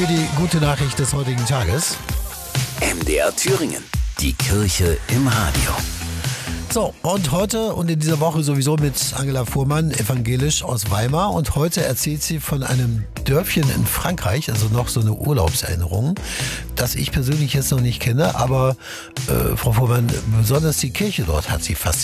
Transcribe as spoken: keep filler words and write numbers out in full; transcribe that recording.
für die gute Nachricht des heutigen Tages. M D R Thüringen, die Kirche im Radio. So, und heute und in dieser Woche sowieso mit Angela Fuhrmann, evangelisch aus Weimar. Und heute erzählt sie von einem Dörfchen in Frankreich, also noch so eine Urlaubserinnerung, das ich persönlich jetzt noch nicht kenne. Aber äh, Frau Fuhrmann, besonders die Kirche dort hat sie fasziniert.